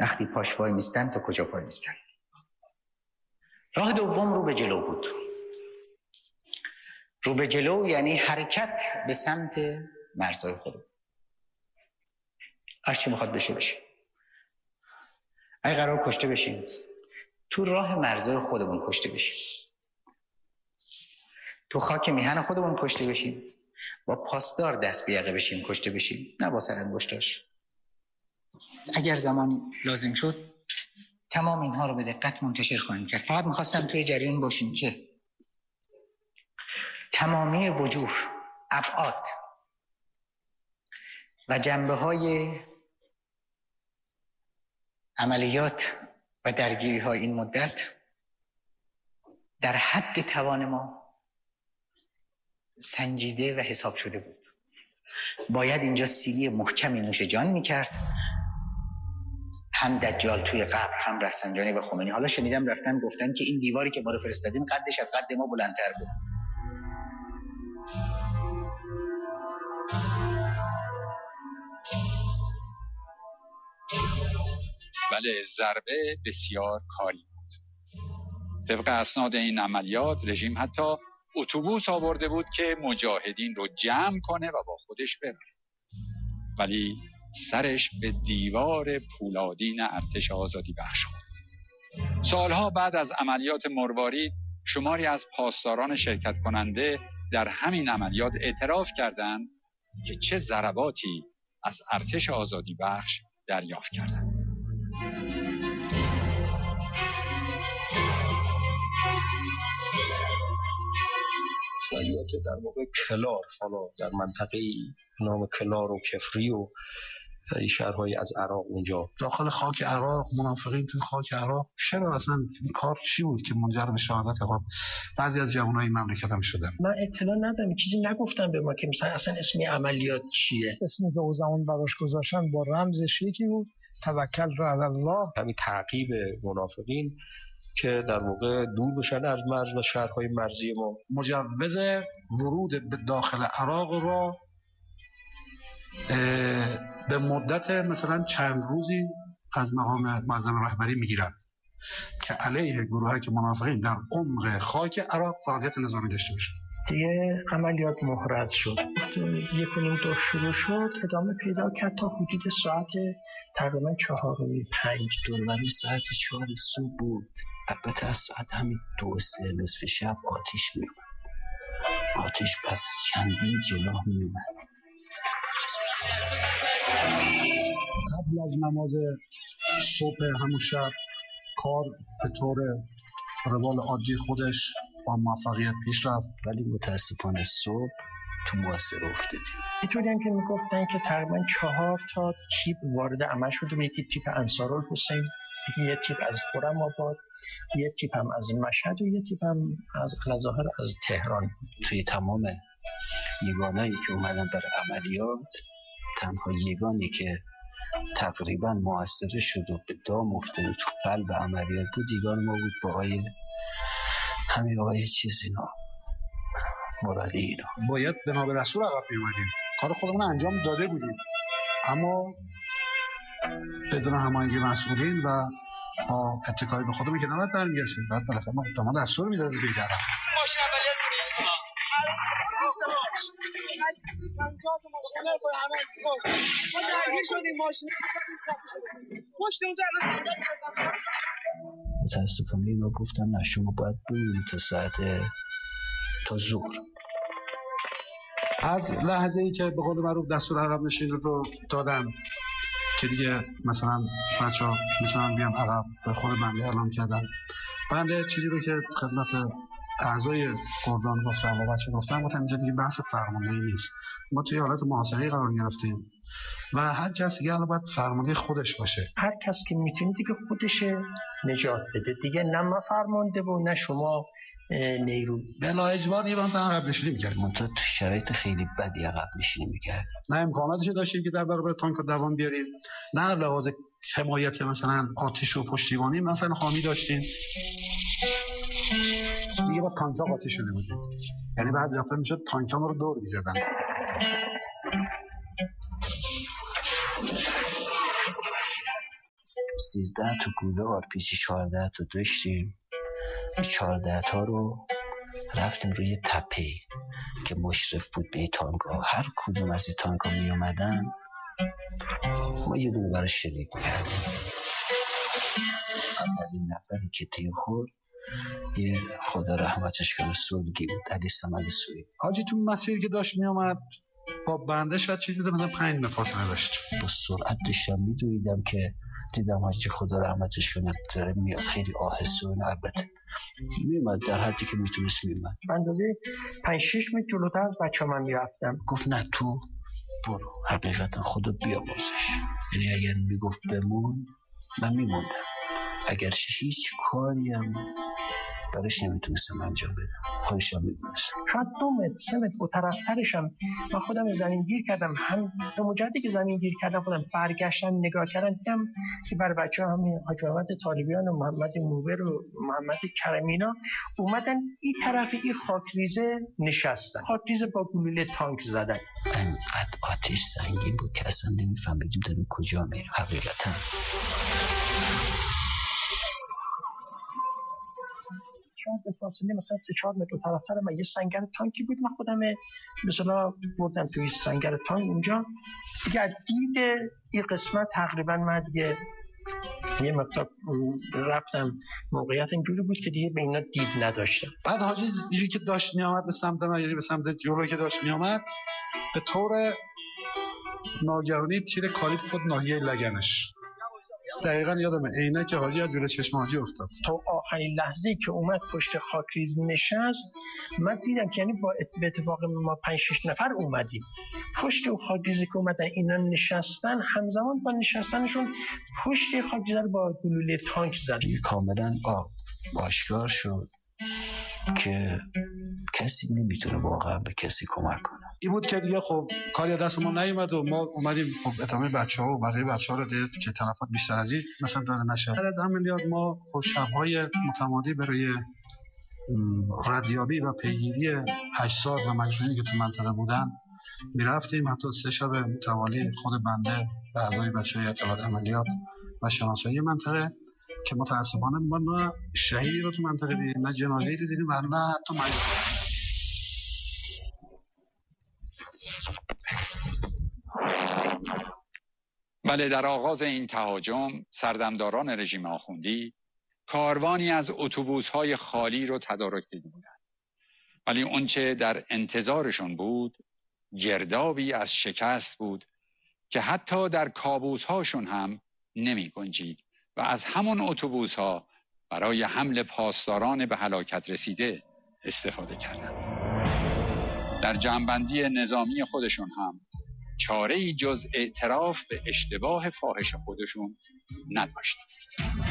وقتی پاش وای میستن تا کجا پای میستن. راه دوم رو به جلو بود. رو به جلو یعنی حرکت به سمت مرزهای خود. هر چی میخواد بشه بشه. اگه قرار کشته بشیم تو راه مرزهای خودمون کشته بشیم، تو خاک میهن خودمون کشته بشیم، با پاسدار دست بیقه بشیم کشته بشیم، نه با سرانگشتاش. اگر زمانی لازم شد تمام اینها رو به دقت منتشر خواهیم کرد. فقط میخواستم توی جریان باشیم که تمامی وجوه، ابعاد و جنبه‌های عملیات و درگیری‌های این مدت در حد توان ما سنجیده و حساب شده بود. باید اینجا سیلی محکمی نوش جان می‌کرد، هم دجال توی قبر، هم رفسنجانی و خمینی. حالا شنیدم رفتن گفتن که این دیواری که ما رو فرستادین قدش از قد ما بلندتر بود. بله، ضربه بسیار کاری بود. طبق اسناد این عملیات رژیم حتی اتوبوس آورده بود که مجاهدین رو جمع کنه و با خودش ببره، ولی سرش به دیوار پولادین ارتش آزادی بخش خورد. سالها بعد از عملیات مروارید شماری از پاسداران شرکت کننده در همین عملیات اعتراف کردند که چه ضرباتی از ارتش آزادی بخش دریافت کردند. عملیات در واقع کلار، حالا در منطقه‌ای نام کلار و کفری و شهرهای از عراق اونجا داخل خاک عراق، منافقین تو خاک عراق. چرا اصلا این کار چی بود که منجر به شهادت بعضی از جوانای مملکت هم شدن؟ من اطلاع ندارم، چیزی نگفتم به ما که مثلا اصلا اسم عملیات چیه. اسمی که او زمان براش گذاشتن با رمزش یکی بود، توکل رو علی الله. همین تعقیب منافقین که در واقع دور بشن از مرز و شهرهای مرزی ما. مجوز ورود به داخل عراق را به مدت مثلا چند روزی از مقام معظم رهبری میگیرن که علیه گروهایی که منافقین در عمق خاک عراق فعالیت نظامی داشته باشن. دیگه عملیات محرز شد. 1:30 شروع شد، ادامه پیدا کرد تا حدود ساعت تقریبا 4:05. دوربری ساعت 4 صبح بود. البته از ساعت همین 2-3 نصف شب آتیش میومد. آتیش پس چندین جلو میومد. قبل از نماز صبح همون شب کار به طور روال عادی خودش با موفقیت پیش رفت، ولی متاسفانه صبح تو محاصره افتادیم. اینطوری هم که میگفتن که تقریبا 4 تا تیپ وارد عمل شده. یکی تیپ انصارالحسین، یه تیپ از خرم‌آباد، یه تیپ هم از مشهد و یه تیپ هم از الظاهر از تهران. توی تمام یگانایی که اومدن برای عملیات، تنها یگانی که تقریبا موثر شد و به دام افتاد و تو قلب عملیات بود، یگان ما بود با آقای چیز اینا، مرادی اینا. باید به نام رسول عقب می‌اومدیم، کار خودمون انجام داده بودیم، اما بدون هماهنگی مسئولین و با اتکای به خودمون که نباید برمیگشتیم. بعد بالاخره ما دستور می‌دادیم بیاد عقب. ماشین عملیات کنید. ما درگیر شدیم، ماشین پشت اونجا الان. متاسفانه اینا گفتن نه شما باید بمونید تا ظهر. از لحظه‌ای که به قول معروف دستور عقب نشینی رو دادن که دیگه مثلا بچه‌ها میتونن بیان عقب، به خود بنده اعلام کردن. بنده چیزی رو که خدمت اعضای گردان گفتم و بچه گفتم اینجا دیگه بحث فرماندهی نیست. ما توی حالت محاصره قرار گرفتیم و هر کس دیگه الان باید فرمانده خودش باشه. هر کس که میتونه دیگه خودش نجات بده دیگه، نه ما فرمانده و نه شما نیرو. بلا اجبار یه وقت عقب نشینی می‌کردیم. منتها تو شرایط خیلی بدی عقب نشینی می‌کردیم. نه امکاناتش داشتیم که در برابر تانک دوام بیاریم، نه لحاظ حمایت مثلا آتش و پشتیبانی مثلا حامی داشتیم. دیگه با تانک‌ها قاطی شده بودیم، یعنی بعد وقتا میشد تانک‌ها ما رو دور می‌زدن. 13 تا گلوله آرپیجی 14 تا داشتیم. 14 تا رو رفتیم روی تپه که مشرف بود به تانک‌ها. هر کدوم از این تانک‌ها می اومدن ما یه دونه برای شلیک کردیم. اولین نفری که تیر خورد یه خدا رحمتش کنه سلگی بود، علی صمد سویی. حاجی تو مسیر که داشت می اومد با بنده شاید چیزی بوده مثلا 5 متر فاصله داشت. با سرعت داشتم میدویدم که دیدم حاجی خدا رحمتش کنه داره میاد، خیلی آهسته و البته میومد در حدی که میتونست میومد. به اندازه 5-6 متر جلوتر از بچه من میرفتم. گفت نه تو برو، حقیقتا خدا بیامرزش. یعنی اگر میگفت بمون من میموندم، اگرچه هیچ کاری هم برش نمیتونستم انجام بدم، خودشم میدونستم. شاید 2 متر 3 متر با طرفترشم من خودم زمین گیر کردم. هم به مجردی که زمین گیر کردم خودم برگشتم نگاه کردم دیدم که بر بچه ها همین حاج محمد طالبیان و محمد موبر و محمد کرمینا اومدن این طرف این خاکریزه نشستن، خاکریزه با گلوله تانک زدن. انقدر آتش سنگین بود که اصلا نمیفهمیدیم داریم کجا میریم حقیقتا. شاید به فاصله مثلا 3-4 متر طرفتر من یه سنگر تانکی بود. من خودم مثلا بردم توی سنگر تانک اونجا دیگه. دید این قسمت تقریبا من دیگه یه مقدار رفتم، موقعیت اینجوری بود که دیگه به اینا دید نداشتم. بعد حاجی اینجوری که داشت می آمد به سمت من، یعنی به سمت جلوی که داشت می آمد، به طور ناگهانی تیر کالیپ خود ناحیه لگنش. دقیقاً یادمه عینک حاجی از جلوی چشم حاجی افتاد. تا آخرین لحظه‌ای که اومد پشت خاکریز نشست من دیدم که یعنی به اتفاق ما 5-6 نفر اومدیم پشت خاکریزی که اومدن اینا نشستن، همزمان با نشستنشون پشت خاکریز رو با گلوله تانک زدن. کاملا آشکار شد که کسی نمیتونه واقعا به کسی کمک کنه. این بود که دیگه خب کاری دست ما نیومد و ما اومدیم خب اتمام بچه‌ها و بقیه بچه‌ها رو دید که تلفات بیشتر از این مثلا داده نشه. بعد از عملیات ما خب شب‌های متمادی برای ردیابی و پیگیری اجساد و مجموعه‌ای که تو منطقه بودن میرفتیم. حتی 3 شب متوالی خود بنده و اعضای بچه‌های اطلاعات عملیات و شناسایی منطقه که متاسفانه ما نه شهیدی رو تو منطقه دیدیم، نه جنازه‌ای رو دیدیم و نه حتی بله، در آغاز این تهاجم سردمداران رژیم آخوندی کاروانی از اتوبوس‌های خالی رو تدارک دیده بودند، ولی اونچه در انتظارشون بود گردابی از شکست بود که حتی در کابوس‌هاشون هم نمی گنجید و از همون اتوبوس‌ها برای حمل پاسداران به هلاکت رسیده استفاده کردند. در جمع‌بندی نظامی خودشون هم چاره‌ای جز اعتراف به اشتباه فاحش خودشون نداشتند.